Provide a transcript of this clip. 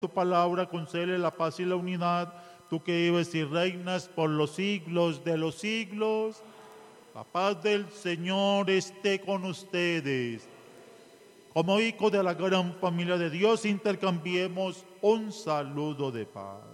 Tu palabra concede la paz y la unidad, tú que vives y reinas por los siglos de los siglos. La paz del Señor esté con ustedes. Como hijos de la gran familia de Dios, intercambiemos un saludo de paz.